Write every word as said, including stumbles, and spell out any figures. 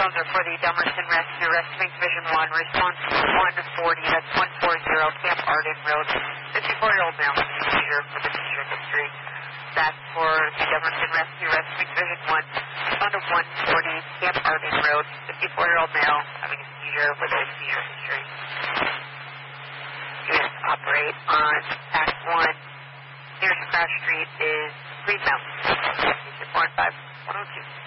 phones are for the Dummerston Rescue, Rescue Division one, response one forty, that's one forty, Camp Arden Road, fifty-four-year-old male, seizure for the seizure history. That's for the Dummerston Rescue, Rescue Division one, respond to one forty, Camp Arden Road, fifty-four-year-old male, having a seizure with a seizure history. Units operate on Act one. Nearest crash street is Green Mountain. four one five one oh two.